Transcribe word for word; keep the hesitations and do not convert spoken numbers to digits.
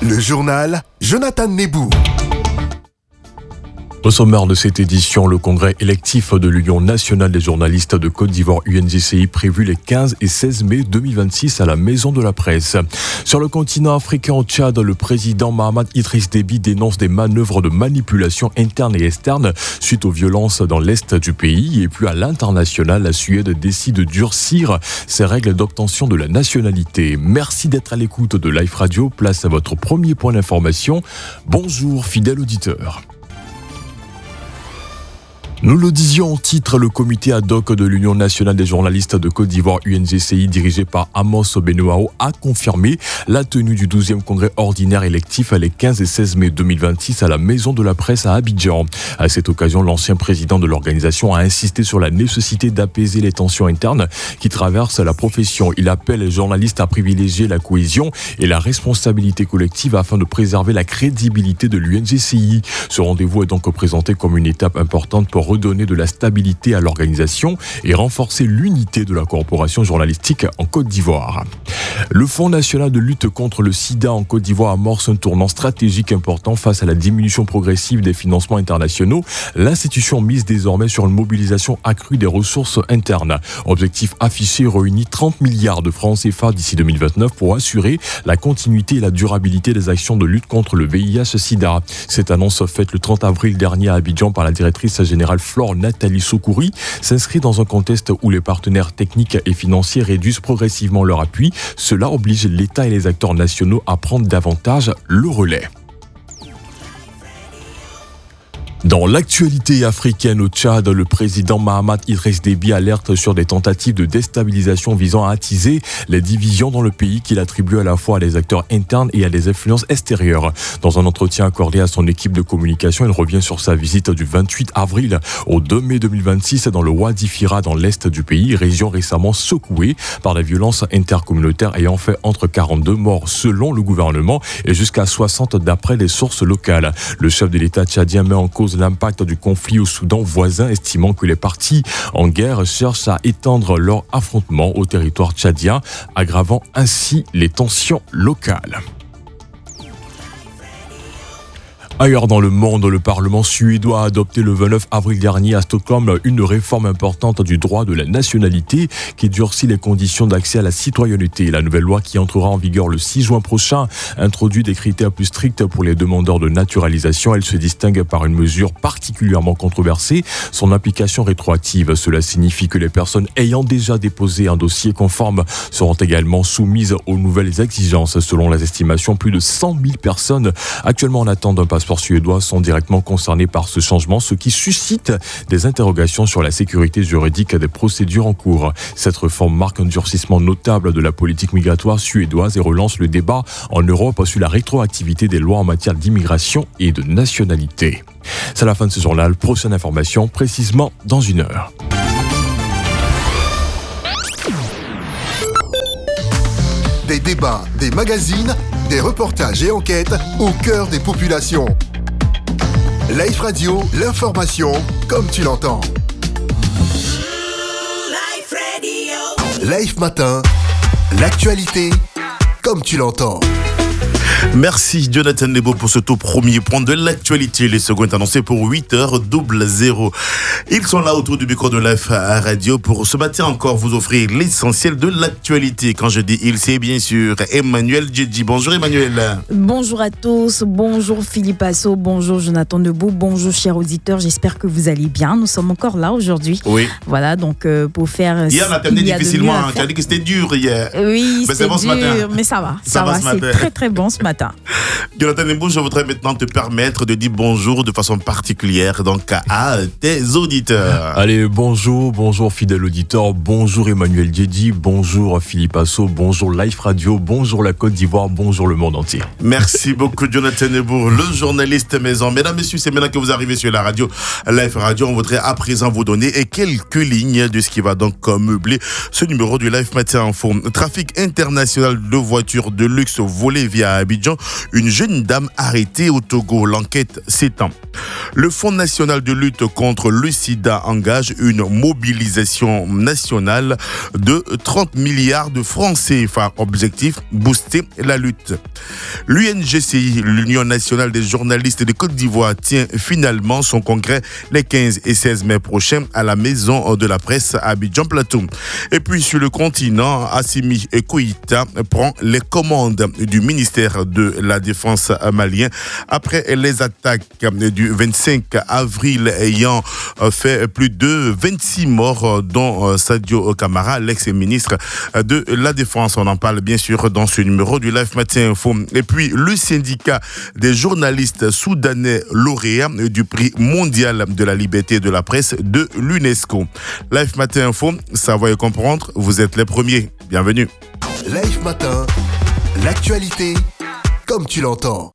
Le journal Jonathan Nebou. Au sommaire de cette édition, le congrès électif de l'Union nationale des journalistes de Côte d'Ivoire U N J C I prévu les quinze et seize mai deux mille vingt-six à la Maison de la Presse. Sur le continent africain au Tchad, le président Mahamat Idriss Déby dénonce des manœuvres de manipulation interne et externe suite aux violences dans l'est du pays. Et puis à l'international, la Suède décide de durcir ses règles d'obtention de la nationalité. Merci d'être à l'écoute de Life Radio. Place à votre premier point d'information. Bonjour fidèles auditeurs. Nous le disions au titre, le comité ad hoc de l'Union nationale des journalistes de Côte d'Ivoire U N J C I, dirigé par Amos Benoao, a confirmé la tenue du douzième congrès ordinaire électif les quinze et seize mai deux mille vingt-six à la Maison de la Presse à Abidjan. À cette occasion, l'ancien président de l'organisation a insisté sur la nécessité d'apaiser les tensions internes qui traversent la profession. Il appelle les journalistes à privilégier la cohésion et la responsabilité collective afin de préserver la crédibilité de l'U N J C I. Ce rendez-vous est donc présenté comme une étape importante pour redonner de la stabilité à l'organisation et renforcer l'unité de la corporation journalistique en Côte d'Ivoire. Le Fonds national de lutte contre le sida en Côte d'Ivoire amorce un tournant stratégique important face à la diminution progressive des financements internationaux. L'institution mise désormais sur une mobilisation accrue des ressources internes. Objectif affiché, réunit trente milliards de francs C F A d'ici deux mille vingt-neuf pour assurer la continuité et la durabilité des actions de lutte contre le V I H sida. Cette annonce faite le trente avril dernier à Abidjan par la directrice générale Flore Nathalie Sokouri s'inscrit dans un contexte où les partenaires techniques et financiers réduisent progressivement leur appui. Cela oblige l'État et les acteurs nationaux à prendre davantage le relais. Dans l'actualité africaine au Tchad, le président Mahamat Idriss Déby alerte sur des tentatives de déstabilisation visant à attiser les divisions dans le pays qu'il attribue à la fois à des acteurs internes et à des influences extérieures. Dans un entretien accordé à son équipe de communication, il revient sur sa visite du vingt-huit avril au deux mai deux mille vingt-six dans le Wadi Fira dans l'est du pays, région récemment secouée par des violences intercommunautaires ayant fait entre quarante-deux morts selon le gouvernement et jusqu'à soixante d'après les sources locales. Le chef de l'État tchadien met en cause l'impact du conflit au Soudan voisin, estimant que les partis en guerre cherchent à étendre leur affrontement au territoire tchadien, aggravant ainsi les tensions locales. Ailleurs dans le monde, le Parlement suédois a adopté le vingt-neuf avril dernier à Stockholm une réforme importante du droit de la nationalité qui durcit les conditions d'accès à la citoyenneté. La nouvelle loi, qui entrera en vigueur le six juin prochain, introduit des critères plus stricts pour les demandeurs de naturalisation. Elle se distingue par une mesure particulièrement controversée, son application rétroactive. Cela signifie que les personnes ayant déjà déposé un dossier conforme seront également soumises aux nouvelles exigences. Selon les estimations, plus de cent mille personnes actuellement en attente d'un passeport suédois sont directement concernés par ce changement, ce qui suscite des interrogations sur la sécurité juridique des procédures en cours. Cette réforme marque un durcissement notable de la politique migratoire suédoise et relance le débat en Europe sur la rétroactivité des lois en matière d'immigration et de nationalité. C'est la fin de ce journal. Prochaine information, précisément dans une heure. Des débats, des magazines, des reportages et enquêtes au cœur des populations. Life Radio, l'information comme tu l'entends. Life Radio. Life Matin, l'actualité comme tu l'entends. Merci Jonathan Nebou pour ce tout premier point de l'actualité. Les secondes annoncées pour huit heures zéro. Ils sont là autour du micro de Life Radio pour ce matin encore vous offrir l'essentiel de l'actualité. Quand je dis il, c'est bien sûr Emmanuel Djedji. Bonjour Emmanuel. Bonjour à tous, bonjour Philippe Asso, bonjour Jonathan Nebou, bonjour chers auditeurs, j'espère que vous allez bien. Nous sommes encore là aujourd'hui. Oui. Voilà, donc euh, pour faire... Hier on a terminé difficilement, tu as dit que c'était dur hier. Oui, mais c'est bon dur, mais ça va, ça, ça va, va c'est très très bon ce matin. Jonathan Nebou, je voudrais maintenant te permettre de dire bonjour de façon particulière donc à tes auditeurs. Allez, bonjour, bonjour fidèles auditeurs, bonjour Emmanuel Djedji, bonjour Philippe Asso, bonjour Life Radio, bonjour la Côte d'Ivoire, bonjour le monde entier. Merci beaucoup Jonathan Nebou, le journaliste maison. Mesdames, messieurs, c'est maintenant que vous arrivez sur la radio Life Radio. On voudrait à présent vous donner quelques lignes de ce qui va donc meubler ce numéro du Life Matin Info. Trafic international de voitures de luxe volées via Abidjan. une jeune dame arrêtée au Togo. L'enquête s'étend. Le Fonds national de lutte contre le sida engage une mobilisation nationale de trente milliards de francs C F A. Objectif, booster la lutte. L'U N G C I, l'Union nationale des journalistes de Côte d'Ivoire, tient finalement son congrès les quinze et seize mai prochains à la Maison de la Presse à Abidjan Plateau. Et puis sur le continent, Assimi Koïta prend les commandes du ministère de la Défense malien après les attaques du vingt-cinq avril ayant fait plus de vingt-six morts, dont Sadio Kamara, l'ex-ministre de la Défense. On en parle bien sûr dans ce numéro du Live Matin Info. Et puis le syndicat des journalistes soudanais lauréats du prix mondial de la liberté de la presse de l'UNESCO. Live Matin Info, savoir et comprendre, vous êtes les premiers. Bienvenue. Live Matin, l'actualité comme tu l'entends.